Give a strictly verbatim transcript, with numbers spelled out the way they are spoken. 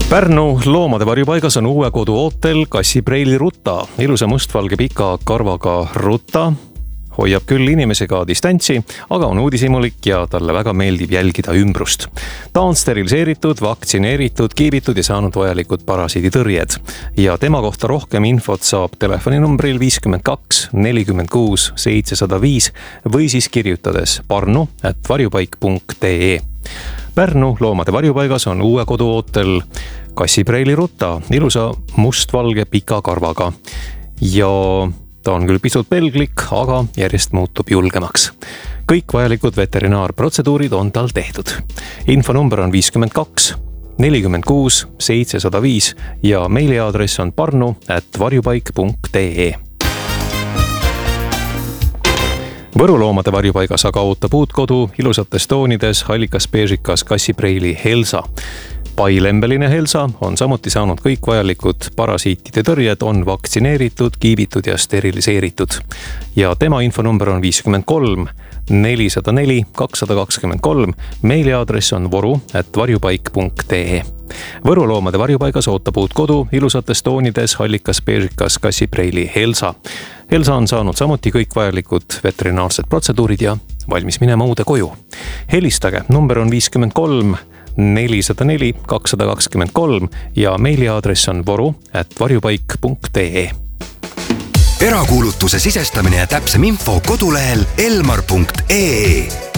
Pärnu loomade varjupaigas on uue kodu ootel kassipreili Ruta. Ilusa mustvalge pika karvaga Ruta hoiab küll inimesega distantsi, aga on uudishimulik ja talle väga meeldib jälgida ümbrust. Ta on steriliseeritud, vaktsineeritud, kiibitud ja saanud vajalikud parasiiditõrjed. Ja tema kohta rohkem infot saab telefoninumbril viiskümmend kaks nelikümmend kuus seitsesada viis või siis kirjutades parnu at varjupaik punkt ee. Pärnu loomade varjupaigas on uue kodu ootel kassipreili Ruta, ilusa mustvalge pika karvaga. Ja ta on küll pisut pelglik, aga järjest muutub julgemaks. Kõik vajalikud veterinaarprotseduurid on tal tehtud. Infonumber on viiskümmend kaks nelikümmend kuus seitsesada viis ja meiliaadress on parnu at varjupaik punkt ee. Võru loomade varjupaigas aga ootab uut kodu ilusates toonides hallikas beežikas kassipreili Helsa. Pailembeline Helsa on samuti saanud kõik vajalikud parasiitide tõrjed, on vaktsineeritud, kiibitud ja steriliseeritud. Ja tema infonumber on viiskümmend kolm nelisada neli kakssada kakskümmend kolm, meiliaadress on voru at varjupaik punkt ee. Võru loomade varjupaigas ootab uut kodu ilusates toonides hallikas beežikas kassipreili Helsa. Helsa on saanud samuti kõik vajalikud veterinaarsed protseduurid ja valmis minema uude koju. Helistage, number on viiskümmend kolm nelisada neli kakssada kakskümmend kolm ja meiliaadress on voru at varjupaik punkt ee. Erakuulutuse sisestamine ja täpsem info kodulehel elmar punkt ee.